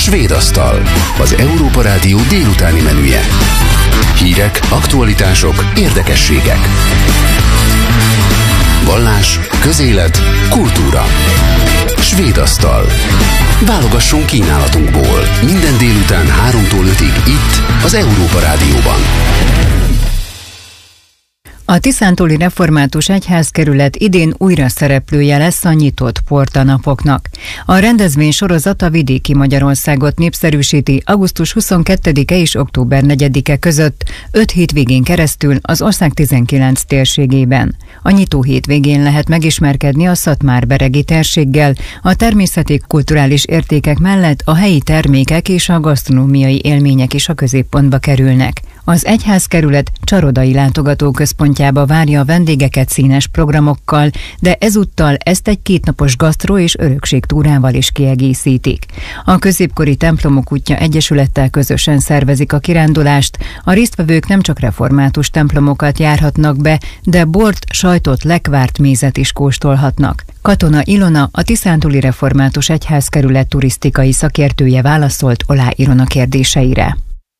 Svéd asztal, az Európa Rádió délutáni menüje. Hírek, aktualitások, érdekességek. Vallás, közélet, kultúra. Svéd asztal. Válogasson kínálatunkból. Minden délután 3-tól 5-ig itt, az Európa Rádióban. A Tiszántúli Református Egyházkerület idén újra szereplője lesz a nyitott portanapoknak. A rendezvény sorozat a vidéki Magyarországot népszerűsíti augusztus 22-e és október 4-e között 5 hétvégén keresztül az ország 19 térségében. A nyitó hétvégén lehet megismerkedni a szatmárberegi térséggel, a természeti kulturális értékek mellett a helyi termékek és a gasztronómiai élmények is a középpontba kerülnek. Az egyházkerület csarodai látogatóközpontjába várja a vendégeket színes programokkal, de ezúttal ezt egy 2 napos gasztró- és örökségtúrával is kiegészítik. A Középkori Templomok Útja Egyesülettel közösen szervezik a kirándulást, a résztvevők nem csak református templomokat járhatnak be, de bort, sajtot, lekvárt, mézet is kóstolhatnak. Katona Ilona, a Tiszántúli Református Egyházkerület turisztikai szakértője válaszolt Olá Ilona kérdéseire.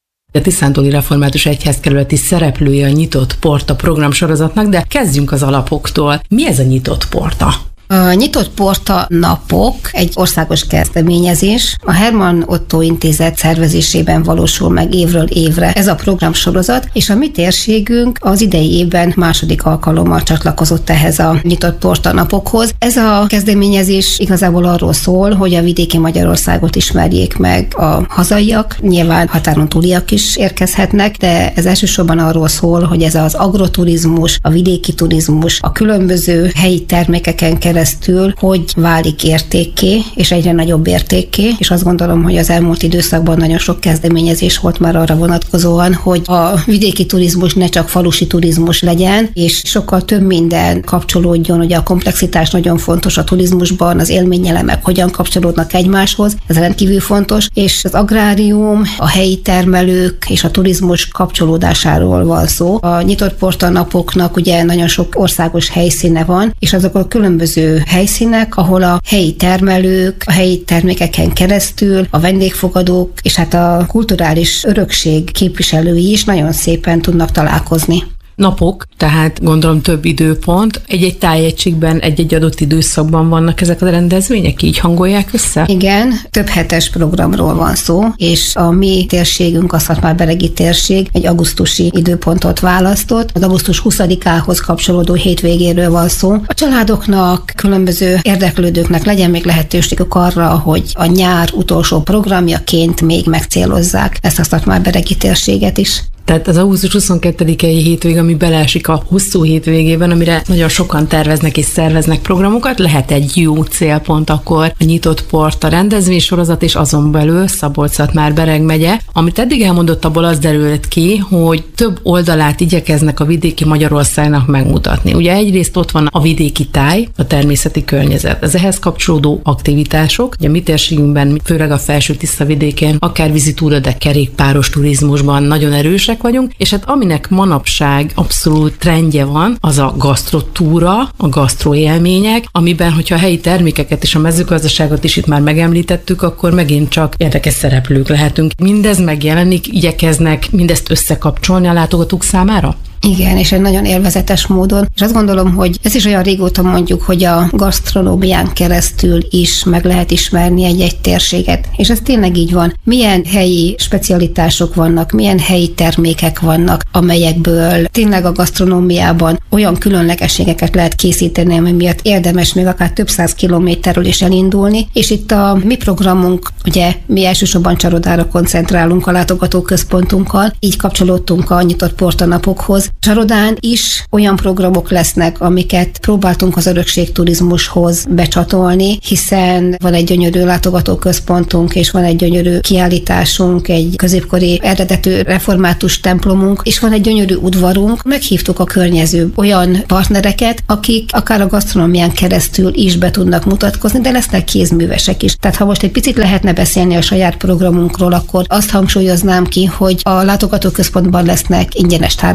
A Tiszántúli Református Egyházkerület is szereplője a Nyitott Porta programsorozatnak, de kezdjünk az alapoktól. Mi ez a Nyitott Porta? A Nyitott Porta napok egy országos kezdeményezés. A Hermann Otto Intézet szervezésében valósul meg évről évre ez a programsorozat, és a mi térségünk az idei évben második alkalommal csatlakozott ehhez a Nyitott Porta napokhoz. Ez a kezdeményezés igazából arról szól, hogy a vidéki Magyarországot ismerjék meg a hazaiak, nyilván határon túliak is érkezhetnek, de ez elsősorban arról szól, hogy ez az agroturizmus, a vidéki turizmus, a különböző helyi termékeken keresztül hogy válik értékké, és egyre nagyobb értékké, és azt gondolom, hogy az elmúlt időszakban nagyon sok kezdeményezés volt már arra vonatkozóan, hogy a vidéki turizmus ne csak falusi turizmus legyen, és sokkal több minden kapcsolódjon, ugye a komplexitás nagyon fontos a turizmusban, az élményelemek hogyan kapcsolódnak egymáshoz, ez rendkívül fontos, és az agrárium, a helyi termelők és a turizmus kapcsolódásáról van szó. A Nyitott Porta napoknak ugye nagyon sok országos helyszíne van, és azok a különböző helyszínek, ahol a helyi termelők, a helyi termékeken keresztül, a vendégfogadók és hát a kulturális örökség képviselői is nagyon szépen tudnak találkozni. Napok, tehát gondolom több időpont, egy-egy tájegységben, egy-egy adott időszakban vannak ezek a rendezvények, így hangolják össze? Igen, több hetes programról van szó, és a mi térségünk, a szatmárberegi térség egy augusztusi időpontot választott. Az augusztus 20-ához kapcsolódó hétvégéről van szó. A családoknak, különböző érdeklődőknek legyen még lehetőségük arra, hogy a nyár utolsó programjaként még megcélozzák ezt a szatmárberegi térséget is. Tehát az augusztus 22-i hétvég, ami beleesik a hosszú hétvégében, amire nagyon sokan terveznek és szerveznek programokat, lehet egy jó célpont akkor a Nyitott Porta rendezvénysorozat, és azon belül Szabolcs-Szatmár-Bereg megye. Amit eddig elmondott, abból az derült ki, hogy több oldalát igyekeznek a vidéki Magyarországnak megmutatni. Ugye egyrészt ott van a vidéki táj, a természeti környezet, az ehhez kapcsolódó aktivitások. Ugye a mi térségünkben, főleg a Felső-Tisza vidékén, akár vízitúra, de kerékpáros turizmusban nagyon erősek vagyunk, és hát aminek manapság abszolút trendje van, az a gasztrotúra, a gasztroélmények, amiben, hogyha a helyi termékeket és a mezőgazdaságot is itt már megemlítettük, akkor megint csak érdekes szereplők lehetünk. Mindez megjelenik, igyekeznek mindezt összekapcsolni a látogatók számára? Igen, és egy nagyon élvezetes módon. És azt gondolom, hogy ez is olyan régóta mondjuk, hogy a gasztronómián keresztül is meg lehet ismerni egy-egy térséget. És ez tényleg így van. Milyen helyi specialitások vannak, milyen helyi termékek vannak, amelyekből tényleg a gasztronómiában olyan különlegességeket lehet készíteni, ami miatt érdemes még akár több 100 kilométerről is elindulni. És itt a mi programunk, ugye mi elsősorban Csarodára koncentrálunk a látogatóközpontunkkal, így kapcsolódtunk a Nyitott Porta napokhoz. Csarodán is olyan programok lesznek, amiket próbáltunk az örökségturizmushoz becsatolni, hiszen van egy gyönyörű látogatóközpontunk, és van egy gyönyörű kiállításunk, egy középkori eredetű református templomunk, és van egy gyönyörű udvarunk. Meghívtuk a környező olyan partnereket, akik akár a gasztronómián keresztül is be tudnak mutatkozni, de lesznek kézművesek is. Tehát ha most egy picit lehetne beszélni a saját programunkról, akkor azt hangsúlyoznám ki, hogy a látogatóközpontban lesznek ingyenes tárlatvezetők,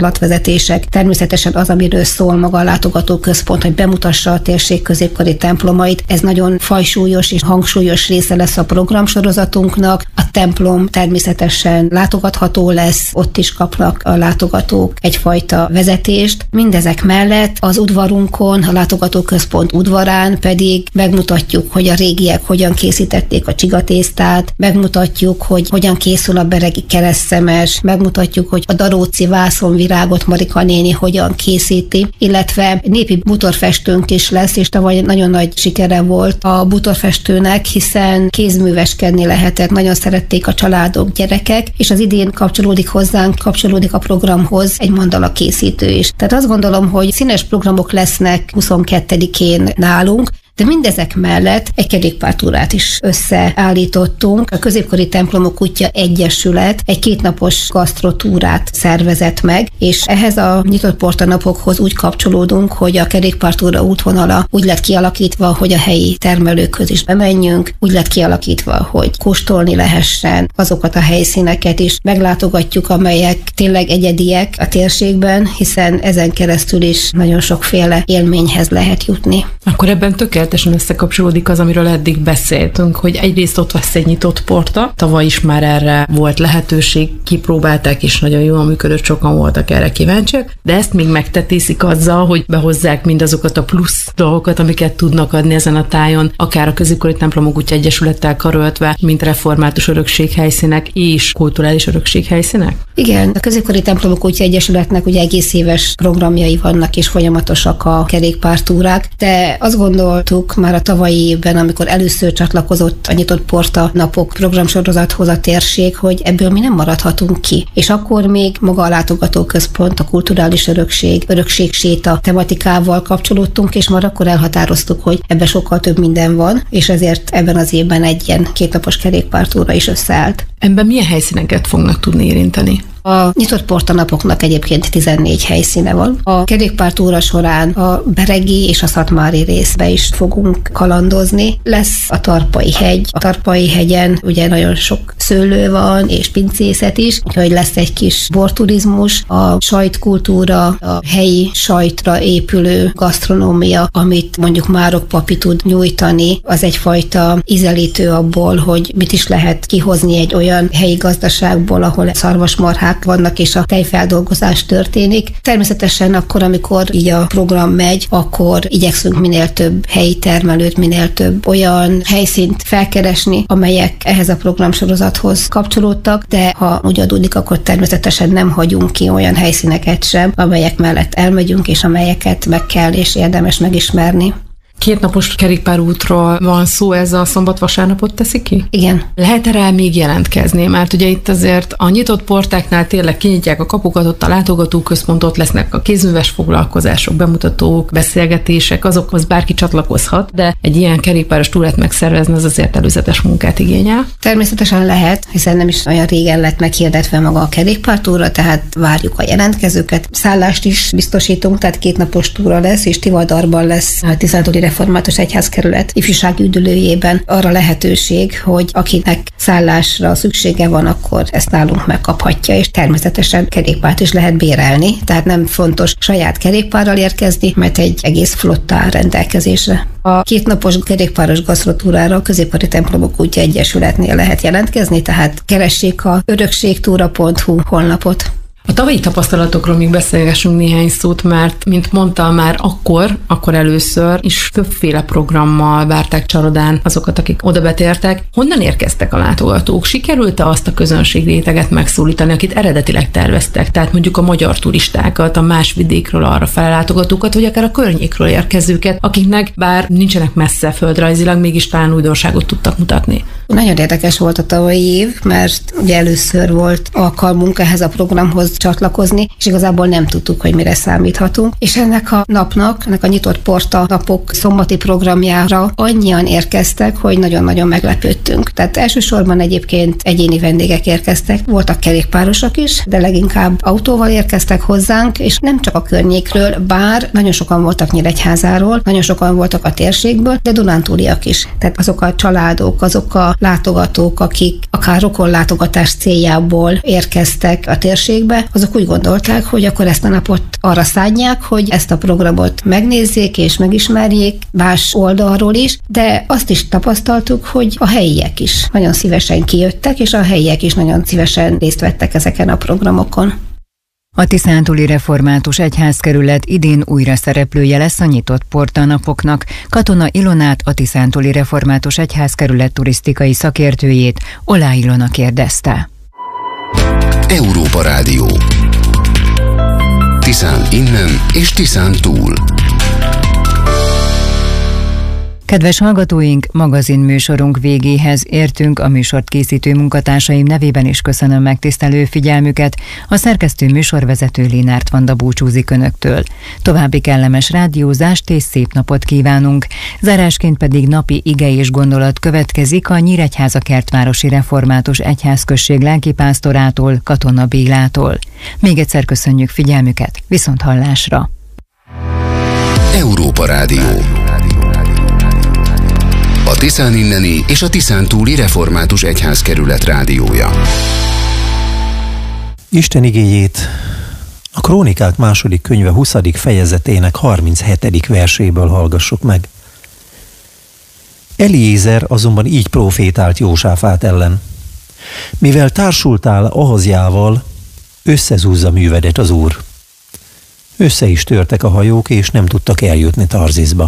vezetések, természetesen az, amiről szól maga a látogatóközpont, hogy bemutassa a térség középkori templomait. Ez nagyon fajsúlyos és hangsúlyos része lesz a programsorozatunknak. A templom természetesen látogatható lesz, ott is kapnak a látogatók egyfajta vezetést. Mindezek mellett az udvarunkon, a látogatóközpont udvarán pedig megmutatjuk, hogy a régiek hogyan készítették a csigatésztát, megmutatjuk, hogy hogyan készül a beregi keresztszemes, megmutatjuk, hogy a daróci vászonvirágot Marika néni hogyan készíti, illetve népi bútorfestőnk is lesz, és tavaly nagyon nagy sikere volt a bútorfestőnek, hiszen kézműveskedni lehetett, nagyon szerették a családok, gyerekek, és az idén kapcsolódik hozzánk, kapcsolódik a programhoz egy mandala készítő is. Tehát azt gondolom, hogy színes programok lesznek 22-én nálunk, de mindezek mellett egy kerékpártúrát is összeállítottunk. A Középkori Templomok Útja Egyesület egy 2 napos gasztrotúrát szervezett meg, és ehhez a nyitott portanapokhoz úgy kapcsolódunk, hogy a kerékpártúra útvonala úgy lett kialakítva, hogy a helyi termelőkhöz is bemenjünk, úgy lett kialakítva, hogy kóstolni lehessen, azokat a helyszíneket is meglátogatjuk, amelyek tényleg egyediek a térségben, hiszen ezen keresztül is nagyon sokféle élményhez lehet jutni. Akkor ebben tökéletesen összekapcsolódik az, amiről eddig beszéltünk, hogy egyrészt ott lesz egy nyitott porta, tavaly is már erre volt lehetőség, kipróbálták, és nagyon jól működött, sokan voltak erre kíváncsiak, de ezt még megtetészik azzal, hogy behozzák mindazokat a plusz dolgokat, amiket tudnak adni ezen a tájon, akár a Középkori Templomok Útja Egyesülettel karöltve, mint református örökséghelyszínek és kulturális örökséghelyszínek? Igen, a Középkori Templomok Útja Egyesületnek ugye egész éves programjai vannak, és folyamatosak a kerékpártúrák, de azt gondoltuk már a tavalyi évben, amikor először csatlakozott a nyitott porta napok programsorozathoz a térség, hogy ebből mi nem maradhatunk ki. És akkor még maga a látogatóközpont, a kulturális örökségséta tematikával kapcsolódtunk, és már akkor elhatároztuk, hogy ebben sokkal több minden van, és ezért ebben az évben egy ilyen 2 napos kerékpártúra is összeállt. Ebben milyen helyszíneket fognak tudni érinteni? A nyitott portanapoknak egyébként 14 helyszíne van. A kerékpártúra során a beregi és a szatmári részbe is fogunk kalandozni. Lesz a Tarpai hegy. A Tarpai hegyen ugye nagyon sok szőlő van, és pincészet is, úgyhogy lesz egy kis borturizmus, a sajtkultúra, a helyi sajtra épülő gasztronómia, amit mondjuk Márok papi tud nyújtani, az egyfajta ízelítő abból, hogy mit is lehet kihozni egy olyan helyi gazdaságból, ahol szarvasmarhák vannak, és a tejfeldolgozás történik. Természetesen akkor, amikor így a program megy, akkor igyekszünk minél több helyi termelőt, minél több olyan helyszínt felkeresni, amelyek ehhez a programsorozathoz kapcsolódtak, de ha úgy adódik, akkor természetesen nem hagyunk ki olyan helyszíneket sem, amelyek mellett elmegyünk, és amelyeket meg kell és érdemes megismerni. 2 napos kerékpárútról van szó, ez a szombat-vasárnapot teszi ki? Igen. Lehet erre még jelentkezni? Mert ugye itt azért a nyitott portáknál tényleg kinyitják a kapukat, ott a látogatóközpontot, lesznek a kézműves foglalkozások, bemutatók, beszélgetések, azokhoz bárki csatlakozhat, de egy ilyen kerékpáros túrát megszervezni, az azért előzetes munkát igényel. Természetesen lehet, hiszen nem is olyan régen lett meghirdetve maga a kerékpártúra, tehát várjuk a jelentkezőket. Szállást is biztosítunk, tehát 2 napos túra lesz, és Tivadarban lesz a Tiszádói Református Egyházkerület ifjúsági üdülőjében arra lehetőség, hogy akinek szállásra szüksége van, akkor ezt nálunk megkaphatja, és természetesen kerékpárt is lehet bérelni, tehát nem fontos saját kerékpárral érkezni, mert egy egész flotta áll rendelkezésre. A 2 napos kerékpáros gasztrotúrára a Középkori Templomok Útja Egyesületnél lehet jelentkezni, tehát keressék a örökségtúra.hu honlapot. A tavalyi tapasztalatokról még beszélgessünk néhány szót, mert, mint mondtam már akkor először is többféle programmal várták Csarodán azokat, akik oda betértek. Honnan érkeztek a látogatók? Sikerült-e azt a közönségréteget megszólítani, akit eredetileg terveztek? Tehát mondjuk a magyar turistákat, a más vidékről arra fellátogatókat, vagy akár a környékről érkezőket, akiknek bár nincsenek messze földrajzilag, mégis talán újdonságot tudtak mutatni. Nagyon érdekes volt a tavalyi év, mert ugye először volt alkalmunk ehhez a programhoz csatlakozni, és igazából nem tudtuk, hogy mire számíthatunk. És ennek a napnak, ennek a nyitott porta napok szombati programjára annyian érkeztek, hogy nagyon-nagyon meglepődtünk. Tehát elsősorban egyébként egyéni vendégek érkeztek, voltak kerékpárosok is, de leginkább autóval érkeztek hozzánk, és nem csak a környékről, bár nagyon sokan voltak Nyíregyházáról, nagyon sokan voltak a térségből, de dunántúliak is. Tehát azok a családok, azok a látogatók, akik akár akár rokonlátogatás céljából érkeztek a térségbe, azok úgy gondolták, hogy akkor ezt a napot arra szánják, hogy ezt a programot megnézzék és megismerjék más oldalról is, de azt is tapasztaltuk, hogy a helyiek is nagyon szívesen kijöttek, és a helyiek is nagyon szívesen részt vettek ezeken a programokon. A Tiszántúli Református Egyházkerület idén újra szereplője lesz a nyitott portanapoknak. Katona Ilonát, a Tiszántúli Református Egyházkerület turisztikai szakértőjét Olá Ilona kérdezte. Európa Rádió. Tiszán innen és Tiszán túl. Kedves hallgatóink, magazinműsorunk végéhez értünk, a műsort készítő munkatársaim nevében is köszönöm megtisztelő figyelmüket. A szerkesztő műsorvezető Lénárt Vanda búcsúzik önöktől. További kellemes rádiózást és szép napot kívánunk. Zárásként pedig napi ige és gondolat következik a Nyíregyháza Kertvárosi Református Egyházközség lelkipásztorától, Katona Bélától. Még egyszer köszönjük figyelmüket, viszonthallásra! Európa Rádió. A Tiszán inneni és a Tiszántúli Református Egyházkerület rádiója. Isten igéjét a Krónikák második könyve 20. fejezetének 37. verséből hallgassuk meg. Eliézer azonban így profétált Jósáfát ellen. Mivel társultál Ahazjával, összezúzza művedet az Úr. Össze is törtek a hajók, és nem tudtak eljutni Tarziszba.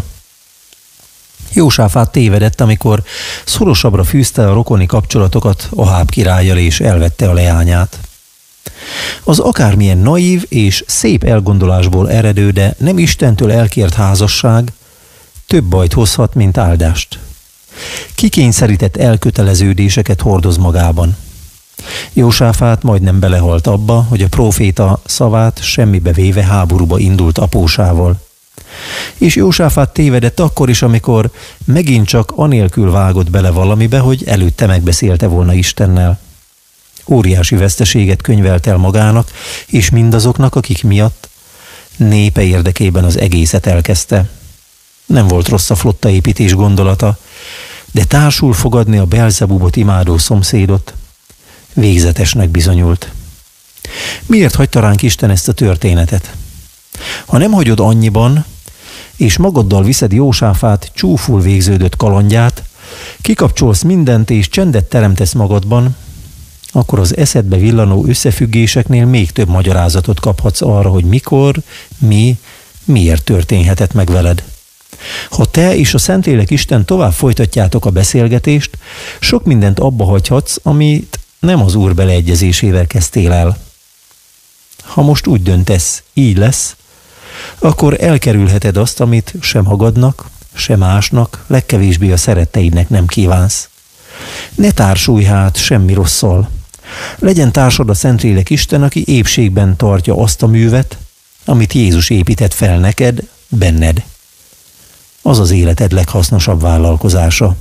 Jósáfát tévedett, amikor szorosabbra fűzte a rokoni kapcsolatokat Aháb királlyal és elvette a leányát. Az akármilyen naív és szép elgondolásból eredő, de nem Istentől elkért házasság több bajt hozhat, mint áldást. Kikényszerített elköteleződéseket hordoz magában. Jósáfát majdnem belehalt abba, hogy a próféta szavát semmibe véve háborúba indult apósával. És Jósáfát tévedett akkor is, amikor megint csak anélkül vágott bele valamibe, hogy előtte megbeszélte volna Istennel. Óriási veszteséget könyvelt el magának, és mindazoknak, akik miatt népe érdekében az egészet elkezdte. Nem volt rossz a flottaépítés gondolata, de társul fogadni a Belzebubot imádó szomszédot végzetesnek bizonyult. Miért hagyta ránk Isten ezt a történetet? Ha nem hagyod annyiban, és magaddal viszed Jósáfát csúful végződött kalandját, kikapcsolsz mindent és csendet teremtesz magadban, akkor az eszedbe villanó összefüggéseknél még több magyarázatot kaphatsz arra, hogy mikor, miért történhetett meg veled. Ha te és a Szentlélek Isten tovább folytatjátok a beszélgetést, sok mindent abba hagyhatsz, amit nem az Úr beleegyezésével kezdtél el. Ha most úgy döntesz, így lesz, akkor elkerülheted azt, amit sem magadnak, sem másnak, legkevésbé a szeretteidnek nem kívánsz. Ne társulj hát semmi rosszal. Legyen társad a Szentlélek Isten, aki épségben tartja azt a művet, amit Jézus épített fel neked, benned. Az az életed leghasznosabb vállalkozása.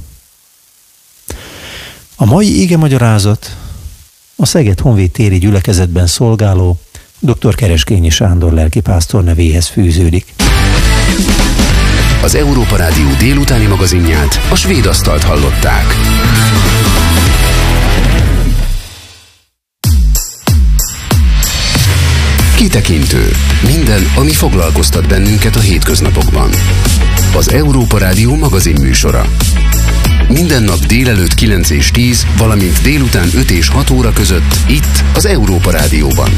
A mai igemagyarázat a Szeged Honvéd téri gyülekezetben szolgáló dr. Kereskényi Sándor lelkipásztor nevéhez fűződik. Az Európa Rádió délutáni magazinját, a Svéd Asztalt hallották. Kitekintő. Minden, ami foglalkoztat bennünket a hétköznapokban. Az Európa Rádió magazinműsora. Minden nap délelőtt 9 és 10, valamint délután 5 és 6 óra között itt az Európa Rádióban.